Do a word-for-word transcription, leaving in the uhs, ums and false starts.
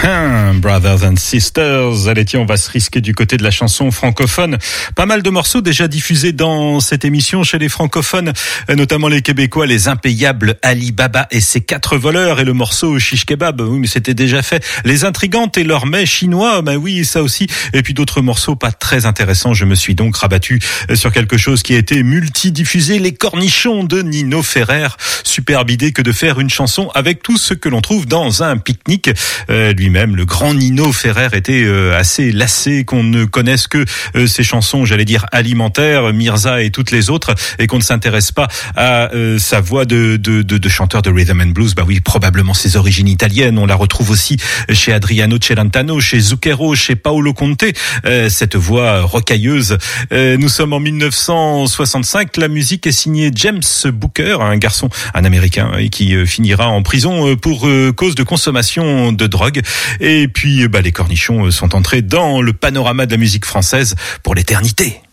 Hein, Brothers and Sisters. Allez, tiens, on va se risquer du côté de la chanson francophone. Pas mal de morceaux déjà diffusés dans cette émission chez les francophones, notamment les Québécois, les impayables Ali Baba et ses quatre voleurs, et le morceau Shish Kebab. Oui, mais c'était déjà fait. Les intrigantes et leurs mets chinois. Ben oui, ça aussi. Et puis d'autres morceaux pas très intéressants. Je me suis donc rabattu sur quelque chose qui a été multidiffusé. Les Cornichons de Nino Ferrer. Superbe idée que de faire une chanson avec tout ce que l'on trouve dans un pique-nique. Euh, lui-même, le grand Nino Ferrer, était euh, assez lassé qu'on ne connaisse que euh, ses chansons, j'allais dire alimentaires, Mirza et toutes les autres, et qu'on ne s'intéresse pas à euh, sa voix de, de, de, de chanteur de rhythm and blues. Bah oui, probablement ses origines italiennes. On la retrouve aussi chez Adriano Celentano, chez Zucchero, chez Paolo Conte, euh, cette voix rocailleuse. Euh, nous sommes en mille neuf cent soixante-cinq. La musique est signée James Booker, un garçon, un Américain, et qui euh, finira en prison pour euh, cause de consommation de drogue. Et puis, bah, les Cornichons sont entrés dans le panorama de la musique française pour l'éternité.